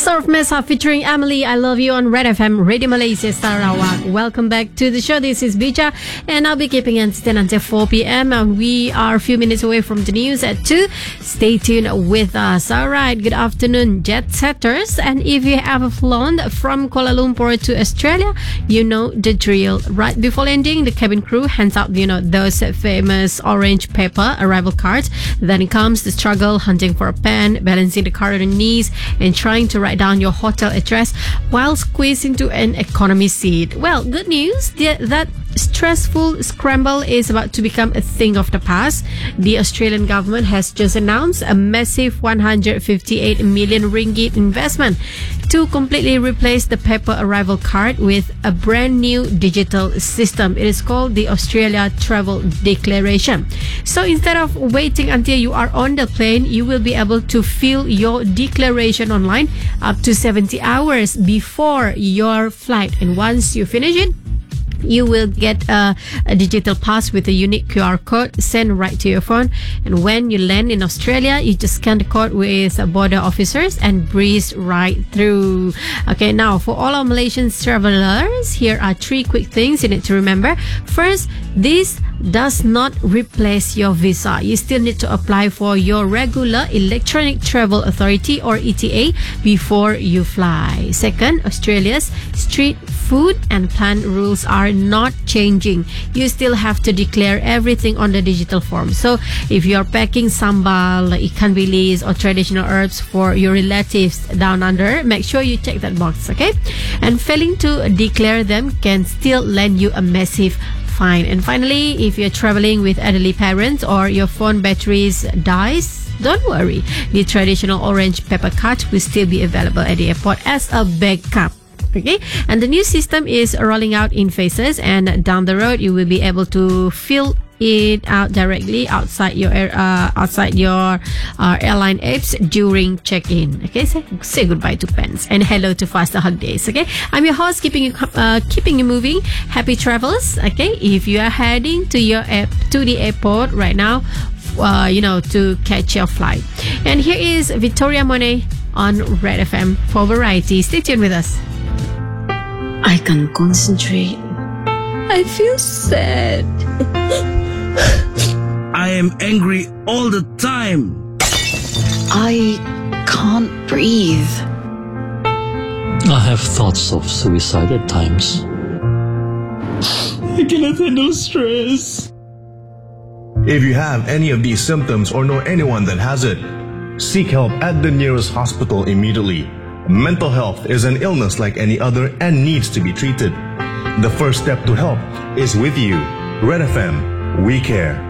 Surf Mesa featuring Emily, I Love You on Red FM, Radio Malaysia Sarawak. Welcome back to the show. This is Bija, and I'll be keeping it until 4 p.m. We are a few minutes away from the news at 2. Stay tuned with us. All right, good afternoon, jet setters. And if you have flown from Kuala Lumpur to Australia, you know the drill. Right before landing, the cabin crew hands out, those famous orange paper arrival cards. Then comes the struggle, hunting for a pen, balancing the card on your knees, and trying to write down your hotel address while squeezed into an economy seat. Well, good news, that stressful scramble is about to become a thing of the past. The Australian government has just announced a massive 158 million ringgit investment to completely replace the paper arrival card with a brand new digital system. It is called the Australia Travel Declaration. So instead of waiting until you are on the plane, you will be able to fill your declaration online up to 70 hours before your flight. And once you finish it, you will get a digital pass with a unique QR code sent right to your phone. And when you land in Australia, you just scan the code with border officers and breeze right through. Okay, now for all our Malaysian travelers, here are 3 quick things you need to remember. First, this does not replace your visa. You still need to apply for your regular Electronic Travel Authority or ETA before you fly. Second, Australia's street food and plant rules are not changing. You still have to declare everything on the digital form. So if you are packing sambal, ikan bilis, or traditional herbs for your relatives down under, make sure you check that box, okay? And failing to declare them can still land you a massive fine. And finally, if you're traveling with elderly parents or your phone batteries dies, don't worry. The traditional orange paper card will still be available at the airport as a backup. Okay, and the new system is rolling out in phases, and down the road you will be able to fill it out directly outside your airline apps during check-in. Okay, say goodbye to pens and hello to faster hug days. Okay, I'm your host, keeping you moving. Happy travels. Okay, if you are heading to the airport right now, to catch your flight. And here is Victoria Monet on Red FM for variety. Stay tuned with us. I can't concentrate. I feel sad. I am angry all the time. I can't breathe. I have thoughts of suicide at times. I cannot handle stress. If you have any of these symptoms or know anyone that has it, seek help at the nearest hospital immediately. Mental health is an illness like any other and needs to be treated. The first step to help is with you. Red FM, we care.